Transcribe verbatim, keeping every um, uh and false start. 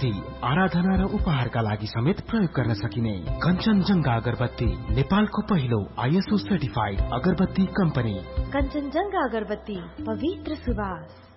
अगरबत्ती आराधना र उपहारका लागि समेत प्रयोग गर्न सकिने कञ्चनजंघा अगरबत्ती नेपालको पहिलो आइएसओ सर्टिफाइड अगरबत्ती कम्पनी। कञ्चनजंघा अगरबत्ती, पवित्र सुवास।